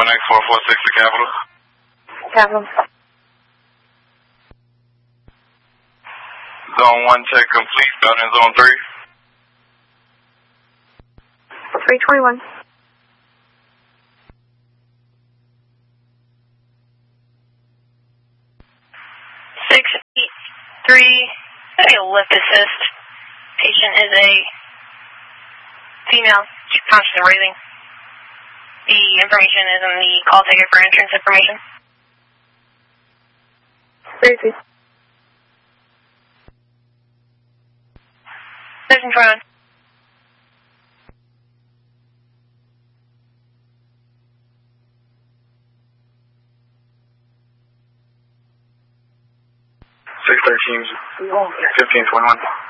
7X446 to Capital. Capital. Zone 1 check complete. Bound in Zone 3. 321. 683. Lift assist. Patient is a female. She's conscious and breathing. The information is in the call ticket for entrance information. 33. Session 21. Six 13, 1521.